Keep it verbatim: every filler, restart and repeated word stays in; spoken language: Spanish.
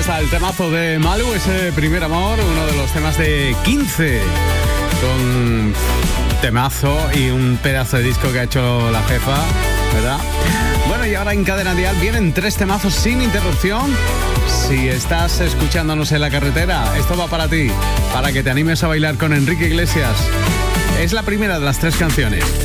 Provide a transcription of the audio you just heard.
está el temazo de Malú, ese primer amor, uno de los temas de quince, con temazo y un pedazo de disco que ha hecho la jefa, ¿verdad? Bueno, y ahora en Cadena Dial vienen tres temazos sin interrupción. Si estás escuchándonos en la carretera, esto va para ti, para que te animes a bailar con Enrique Iglesias. Es la primera de las tres canciones.